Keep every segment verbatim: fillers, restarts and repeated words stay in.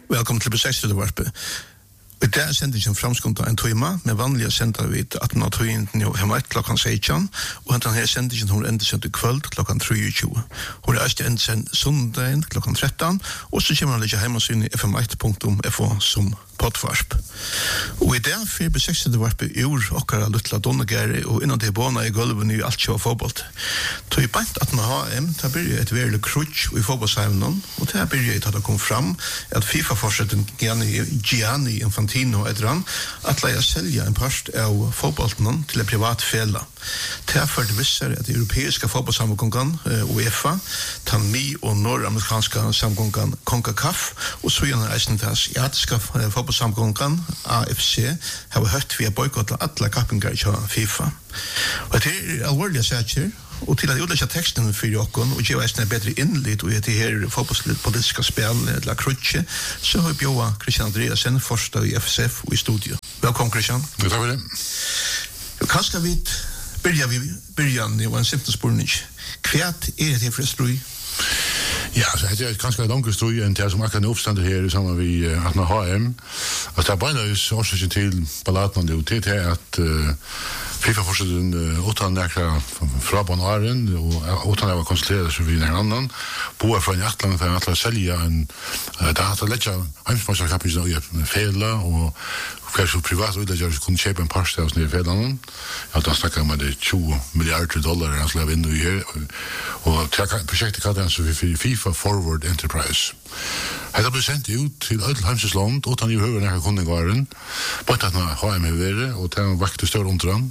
Velkommen til besøkstilvarpet. I dag sender jeg en framskundet en tøyma, med vanlige sender vi til atten av tøyenten hjemme klokken seksten, og denne sender jeg hun ender sendt i kveld klokken treogtjúgu. Hun er også ender sendt sundagen klokken tretten, og så kommer han litt hjemmesyn i f m ett punktum f o som poddvarp. Og i dag fyrir besøkstilvarpet i ord okkara luttla donnegæri, og innan det båna i gulven i alt kjøy fotboll. Tøy bant at med H M, ta byrja et verlig krutsk i fotbollsheimen, og ta byrja et at det kom fram at FIFA-forsetten Gianni Infantino etter han at leia selja en part av fotbollen til en privat fela. Derfor det visser at europeiska fotbollsamkongan UEFA, Tanmi og nordamerikanska samkongan CONCACAF, og så gjennom eisen til asiatiska fotbollsamkongan A F C har vi hørt via boykottet alle kappingar i FIFA. Og det er alvorlige saker, og til at utlægge teksten for jokken og gjøre eisen bedre innlitt og etter her fotbollspolitiska spil eller krutje, så har vi bjøret Christian Andreasen, forstå i F S F og i studio. Velkommen, Christian. Ja, takk for det. Kanskje vi byrja vi byrjan i en simpel spurning. Kvært er det for strøy? Ja, så det er kanskje et langt strøy enn det som akkurat er oppstandet her sammen med at med H M. At det er bare årsaken til ballaten og det er at uh, FIFA-forsetten uh, åttan nekra fra Bonaren og åttan var konsuleret som vi nær annan boer fra en atlan for at selja en uh, det er at letja heimsmarsakappen i fela og kanskje privat utlegger kunne kjøpe en parst av oss nere i fedanen. Ja, da snakker man det tjúgu milliarder dollar han slav inn i her. Og prosjektet kallte han så for FIFA Forward Enterprise. Det ble sendt ut til alle heimsesland, utan i høyre nærke kundengaren, bare at H M har vært, og det var vekk til større omtran.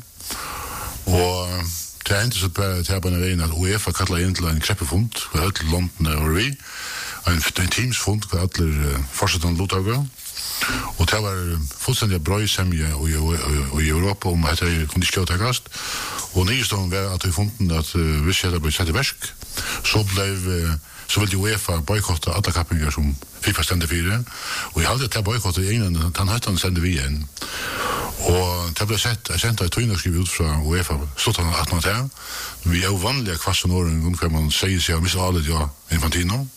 Og det er ikke så bare til på en veien at UEFA kallet inn til en kreppefond, hvor alle landene var vi, en, en teamsfond, hvor alle fortsettene lotager. Og det var fullstendig bra i semje og i Europa om at det kunne ikke avtakast. Og nyestånden var at vi funnet at uh, hvis det ble sett i versk, så ble uh, så ville UEFA boykotte alle kappinger som FIFA stendte fire. Og jeg hadde til boykottet i enen, den høytan stendte vi igjen. Og det ble sett, jeg sendte et tøynerskriv ut fra UEFA, stått han atten til. Vi er jo vanlige kvassen åren, hvor man sier seg å miste alle de Infantino.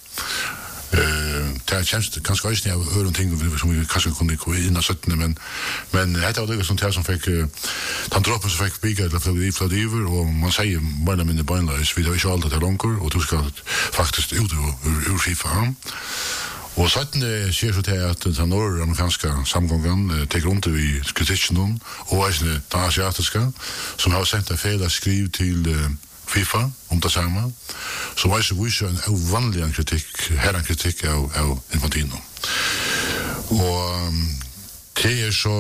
Uh, det er kjent ganske øyne av øren ting som vi kanskje kunne gå inn av syttende, men, men dette var det som til som fikk uh, den droppen som fikk bygge eller fløy fløy iver, og man sier bare minne bøgnløs, vi har ikke alltid til langer, og du skal faktisk ut ur, ur FIFA. Og syttende sier så til at den nordamerikanske samgången uh, tek rundt i kritikken og eisne den asiatiske, som har sendt en fela skriv til uh, FIFA om det samme, så var det så viser en uvanlig kritikk, her en kritikk av, av Infantino. Og um, det er så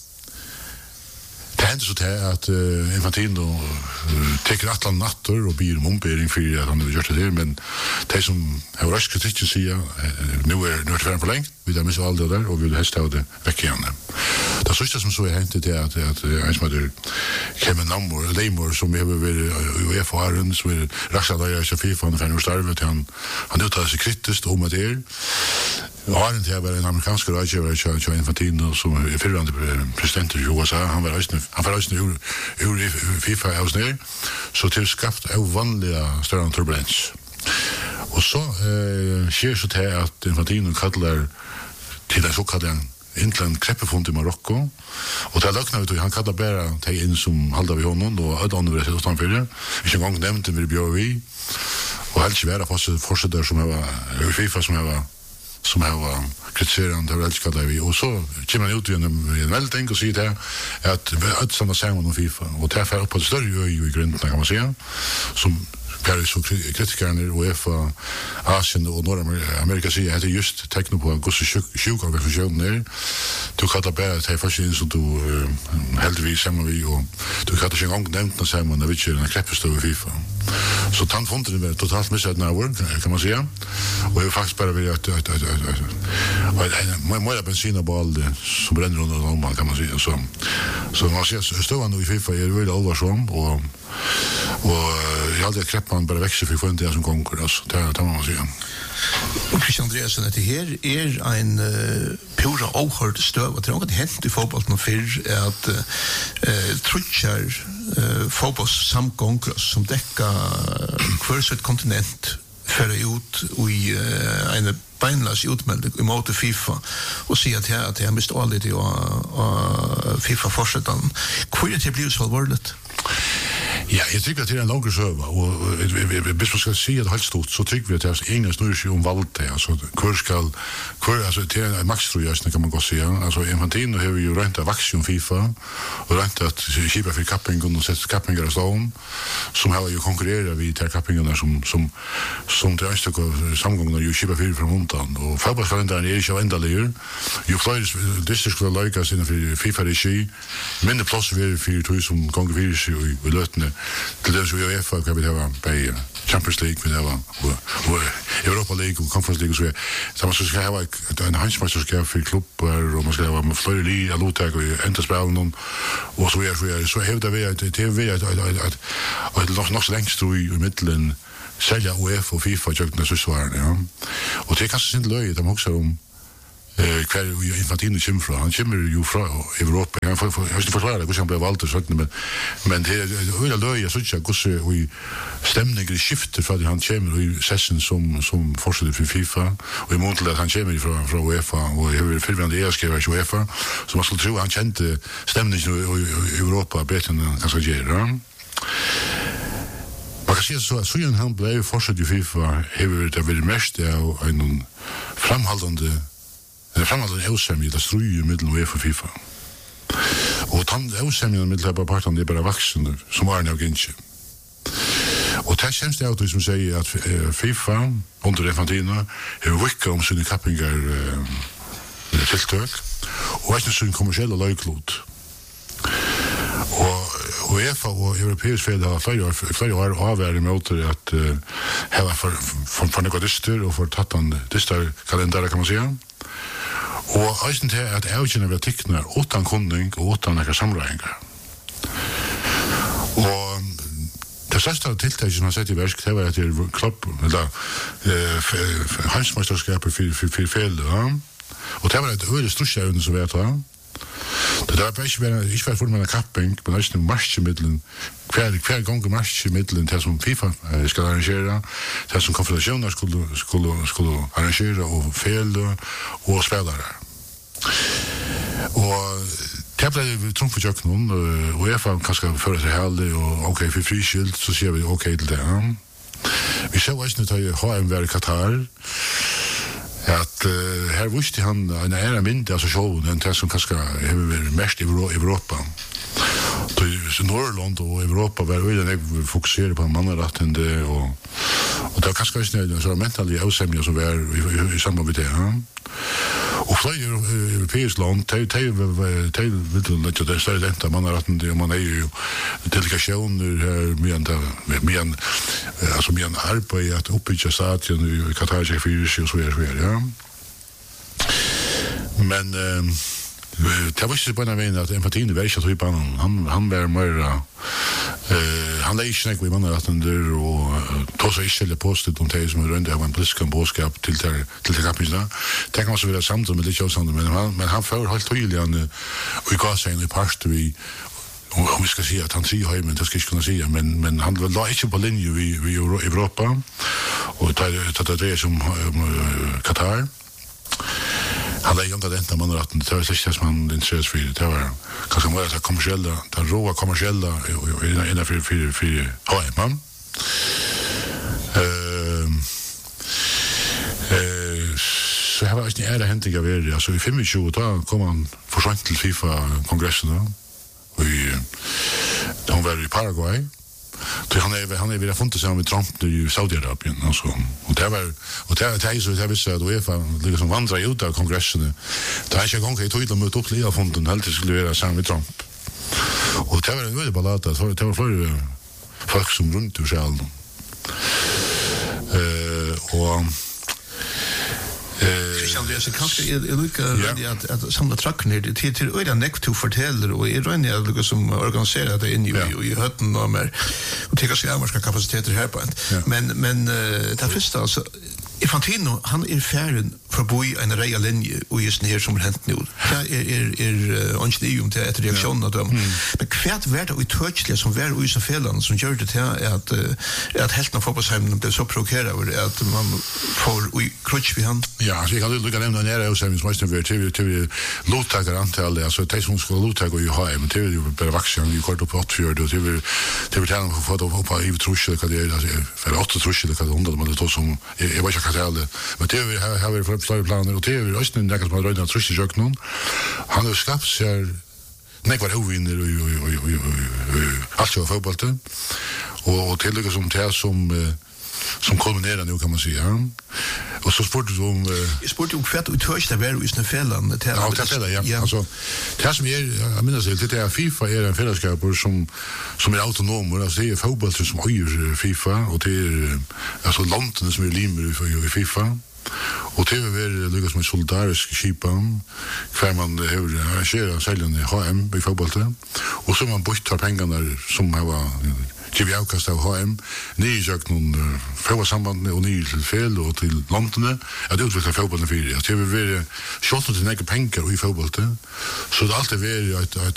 det hender så til at uh, Infantino uh, teker atlan natter og byr om ombering for at han har gjort det der, men de som har røst kritikken sier uh, nå er det ferdig for lengt, vi har mistet alle det der, og vi vil helst ha det vekk igjen. Det siste som så er hentet til at, at en som heter Kevin Namor, Leimor, som har vært i UEFA-aren, som er raksadeier i FIFA, han er ferdig å starve til han, han uttaler seg kritisk om at det er. Og Aren til å være en amerikansk rådgjøver til Infantino, som er fyrrande president i U S A, han var øyne ur, ur FIFA hos nere, så til skapt er vanlige større turbulens. Og så eh, skjer så til at Infantino kallar til en såkallet Intland kreppefond i Marokko, og til løkna ut, han kallar bare til inn som halda vi honom, og alle andre rett utenfor, ikke en gang nevnte vi bjør vi, og helst ikke være forsetter som har FIFA som har som har kritiserende, det var elsket det vi, og så kommer han ut i en, en melding og sier det, at vi er alle sammen sammen om FIFA, og det er for opp på det større øy i grunnen, kan man si, som Per så kritikerne UEFA, Asien og Nord-Amerika sier at det er just tegnet på hvordan sjukorganisasjonen er. Du kallar bare at det er først inn som du uh, heldigvis sammen vi, og du kallar ikke engang nevnt noe sammen, det vil ikke en kreppestøv i FIFA. Så tannfonden er totalt misset nærvår, kan man si. Og det er faktisk bare vært en mer bensin på alle som brenner under om, kan man si. Så, så man ser støvende i FIFA er veldig alvarsom, og og jeg hadde krepp man bare vekser for funnet det som konger, altså, det, det må man si. Og Christian Andreasen, dette her er en uh, pura avhørt støv, og det er noe hent i fotballen før, er at uh, trutjer uh, fotballsamkonger som dekker uh, hver sitt kontinent fører ut i uh, en beinlas utmelding i mot FIFA och säga att jag att jag mist all det och FIFA fortsätter. Hur är det blir så allvarligt? Ja, jeg tykker at det er en langere søve, og hvis man skal si at helt stort, så tykker vi at det er ingen snur seg om valgte, altså, hvor skal, hvor, altså, det er en makstrujøsning, kan man godt si, altså, Infantino har vi jo rent av vaks om FIFA, og rent at kjipa for kappingen og sett kappinger av stålen, som har jo konkurrerer vi til kappingene som, som, som til ønstak og samgångene jo kjipa for fra montan, og fagbalskalenderen er ikke av enda leger, jo flere distrikt skulle løykes innenfor FIFA-regi, mindre plass vi er for tog som ganger fyrir seg i løtene, til det som vi har UEFA, kan vi ha bei Champions League, vi har og Europa League og Conference League og så videre. Så man skal ha en hansmesterskap for klubber, og man skal ha med flere li av lottak og enderspillene, og så videre. Så hevder vi at det er vi at nok så lengst tror i middelen selja UEFA og FIFA tjøkken av søsvarene. Og det er kanskje sin løy, de også om Eh, kvar Infantino kommer fra. Han kommer jo fra Europa. Jeg har ikke forklaret hvordan han ble valgt og sånt, men, men det er øyne løy, jeg synes ikke hvordan stemninger skifter fra det han kommer i sessen som, som fortsetter for FIFA, og i måte til at han kommer fra, fra UEFA, og jeg har fyrværende e-skrevet til UEFA, så man skulle tro at han kjente stemningen i Europa bedre enn han kanskje gjør. Ja? Man kan si så at siden han ble fortsatt i FIFA, har det vært mest av en framholdende Det er fremhalden avsemje, det strøy i middelen UEFA og FIFA. Og den avsemjen i middelen av partene er bare vaksende, som var en av Gintje. Og det kjennes det av som sier at FIFA, under Infantino, har vikket om sine kappinger uh, tiltøk, og ikke sine kommersielle løyklot. Og UEFA og europeisk fed har flere, flere år avværet med åter at uh, heva for, for, for noen dyster og for tattan dyster kalendere, kan man sige. Og eisen til at avgjene vil tikkene utan kunding og utan ekka samrøyngar. Og det største tiltak som han sett i versk, det var at det er klopp, eller hansmesterskaper for fele, ja. Og det var et øyre strusjevne som vet da. Det var bare ikke bare, ikke bare for med en kapping, men også en marsjemiddelen, hver, hver gang marsjemiddelen til som FIFA skal arrangere, til som konfederasjoner skulle, skulle, skulle arrangere, og fele og spillere. Og det ble trumf for kjøkkenen, og jeg får kanskje føre til heldig, og ok, for friskilt, så sier vi ok til det. Vi ser også når det H M var i Qatar, at uh, her visste han en ære mynd av sesjonen enn det som kanskje har vært mest i Europa. Norrland og Europa var øyne fokusere på mannerettende, og, og det var kanskje en sånn mentale avsemje som var i, i, i samband med det. Ja. Og flere europeiske land, de vil ikke det større lent av mannerettende, og man er jo delikasjoner her, mye altså mye arbeid at oppbygge stadion i Qatar fire og så videre, ja. Men uh, det var ikke bare en veien at Infantino var ikke at han, han, han var mer uh, han leger ikke noe i mannerettender og uh, tog seg ikke eller påstått om det som er rundt av en politisk bådskap til til kappene. Det kan også være samtidig, men det er ikke samtidig, men han, men han fører helt tydelig han og i gav seg en i parster vi om vi skal si at han sier høy, men det skal jeg ikke kunne si, men, men han la ikke på linje i, i Europa, og det er det som um, Qatar. Han er jonga denta manneretten, det var ikke det som han interesseres for, det var kanskje mer det kommersielle, det råa kommersielle innenfor H M. Så her var ikke en ære henting av er, altså i tjuefem, da kom han forsvant til FIFA-kongressen da, og hun var i Paraguay. Så han är han är vi har funnit sig med Trump i Saudi-Arabien alltså, och det var och det är så det visste att UEFA liksom vandrar ut av kongressen. Det är inte gång att ta mot upp lite funden helt skulle vara samma med Trump. Och det var en väldigt ballata, så det var för folk som runt och själv. Eh och Christian, det är kanske är lika att att samla trackner till till öra neck to fortäller och är rönne alltså som organiserar det in i i hötten och mer och tycker sig att man ska kapaciteter här på. Men men det första alltså Infantino, han er færen for å bo i en reia linje og just her som er hent nå. Det er, er, er uh, ikke om til etter reaksjonen av dem. Mm. Men hvert var det utørselig som var i Safeland som gjør det til at, uh, at helten av fotballsheimen ble så provokeret over at man får i krutsch ved han? Ja, så jeg kan lukke nevne nære avstemningsmeister ved til, til lovtaker antallet, altså de som skal lovtaker i H M, til vi bare vaksen, vi kort opp på åttfjord, og til vi til vi tjener for å få det opp av i trusje, hva det er, altså, for åtte trusje, hva det er hundre, men det er to som, jeg var ikke akkurat men det har har vi flere planer og det er også en som har røynet trusje i jøkken han har skapt seg nekvar hovinner og alt var fotballet og tillegget som det som som kulminerar nu kan man säga. Och så spurte du om Jag spurte om kvärt uthörs det var i sina fällan det här. Ja, det fällan ja. ja. Alltså det som är jag menar så det är FIFA är en fällskap som som är autonom och det är fotboll som höjer FIFA och det är alltså landen som är limer för FIFA. Och det är lyckas med solidarisk skipan för man hur arrangerar säljan i H M i fotboll och så man bortar pengarna som har Giv avkast av H M, nye søkt noen fotballsambandene og nye til fel og til landene, at det utvikler fotballen for det. Det vil være skjolten til nekke penger i fotballen, så det alltid være et, et